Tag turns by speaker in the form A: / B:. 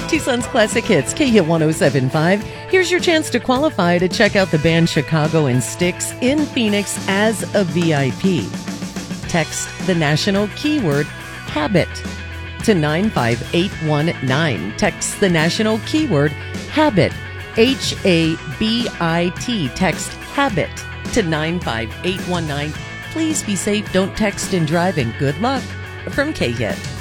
A: Tucson's Classic Hits, KHIT 107.5. Here's your chance to qualify to check out the band Chicago and Styx in Phoenix as a VIP. Text the national keyword HABIT to 95819. Text the national keyword HABIT, HABIT. Text HABIT to 95819. Please be safe, don't text and drive, and good luck from KHIT.